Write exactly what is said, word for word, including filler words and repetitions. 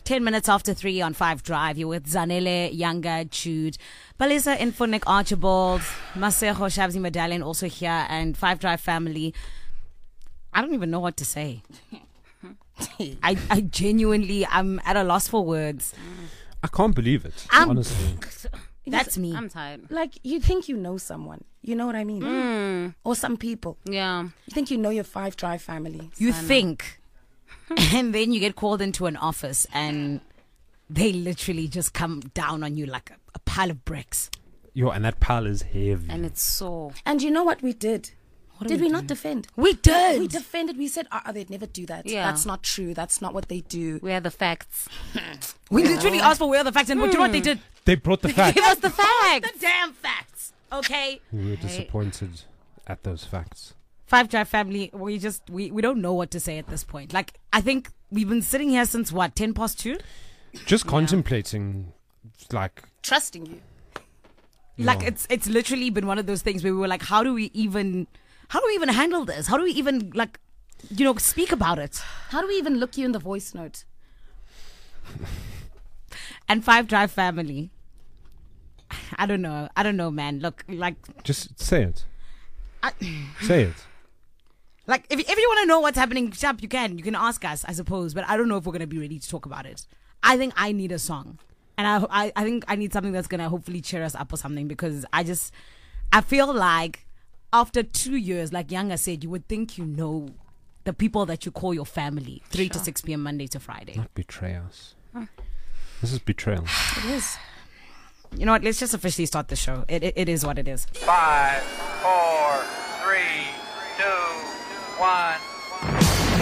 ten minutes after three on Five Drive. You're with Zanele, Younger, Jude, Balisa, Infonik, Archibald, Masejo, Shabzi Medallion also here, and Five Drive family. I don't even know what to say. I, I genuinely, I'm at a loss for words. I can't believe it, I'm, honestly. That's me. I'm tired. Like, you think you know someone. You know what I mean? Mm. Or some people. Yeah. You think you know your Five Drive family. You think. And then you get called into an office and they literally just come down on you like a, a pile of bricks. Yo, and that pile is heavy. And it's so... And you know what we did? What did we we, do? not defend? We did. We defended. We said, oh, they'd never do that. Yeah. That's not true. That's not what they do. Where are the facts? We literally asked for where are the facts, and mm. do you know what they did? They brought the facts. Give us the facts. The damn facts. Okay. We were disappointed at those facts. Five Drive family, we just, we, we don't know what to say at this point. Like, I think we've been sitting here since, what, ten past two? Just yeah. contemplating, like... Trusting you. Like, Yeah. it's it's literally been one of those things where we were like, how do we even, how do we even handle this? How do we even, like, you know, speak about it? How do we even look you in the voice note? And Five Drive family, I don't know. I don't know, man. Look, like... Just say it. I, say it. Like, if, if you want to know what's happening, Champ, you can. You can ask us, I suppose. But I don't know if we're going to be ready to talk about it. I think I need a song. And I, I, I think I need something that's going to hopefully cheer us up or something. Because I just, I feel like after two years, like Younger said, you would think you know the people that you call your family. three to six p.m. Monday to Friday. Not betray us. Huh. This is betrayal. It is. You know what? Let's just officially start the show. It, it, it is what it is. Five, four, three, two, one.